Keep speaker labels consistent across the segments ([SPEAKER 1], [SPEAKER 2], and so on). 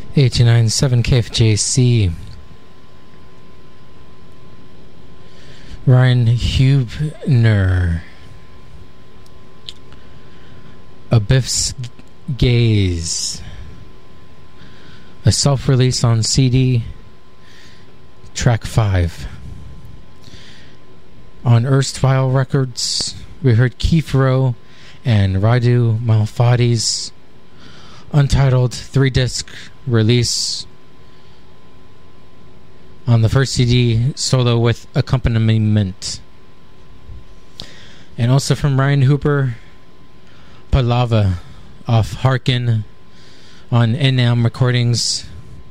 [SPEAKER 1] 89.7 KFJC. Ryan Hubner. A Biff's Gaze. A self-release on CD. Track 5. On Erstwhile Records, we heard Keith Rowe and Radu Malfati's untitled 3-disc release on the first CD, Solo with Accompaniment. And also from Ryan Hooper, Palava off Harkin on NM Recordings.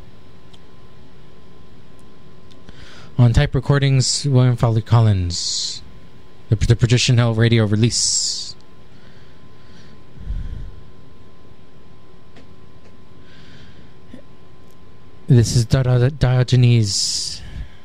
[SPEAKER 1] On Type Recordings, William Fowler Collins. The traditional radio release. This is Diogenes.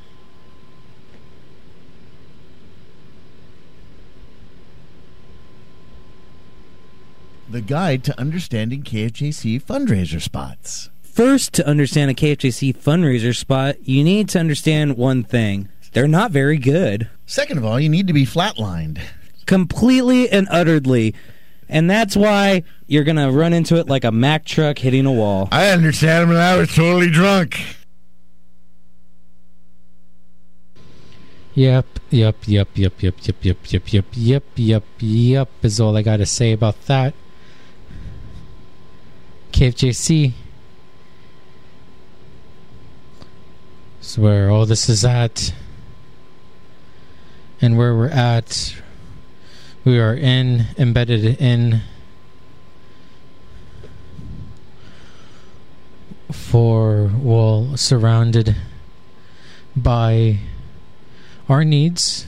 [SPEAKER 2] The guide to understanding KFJC fundraiser spots.
[SPEAKER 3] First, to understand a KFJC fundraiser spot, you need to understand one thing. They're not very good.
[SPEAKER 2] Second of all, you need to be flatlined.
[SPEAKER 3] Completely and utterly. And that's why you're going to run into it like a Mack truck hitting a wall.
[SPEAKER 2] I understand when I was totally drunk.
[SPEAKER 1] Yep is all I gotta say about that. KFJC. That's where all this is at. And where we're at, we are embedded in surrounded by our needs.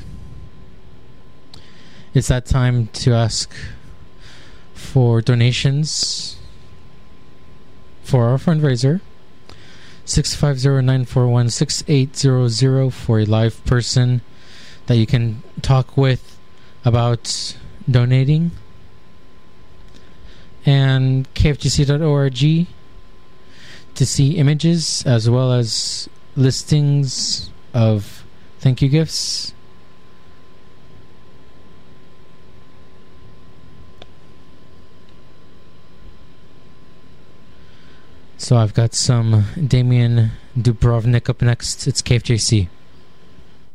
[SPEAKER 1] It's that time to ask for donations for our fundraiser. 650-941-6800 for a live person that you can talk with about donating. And kfgc.org to see images as well as listings of thank you gifts. So I've got some Damian Dubrovnik up next. It's KFJC.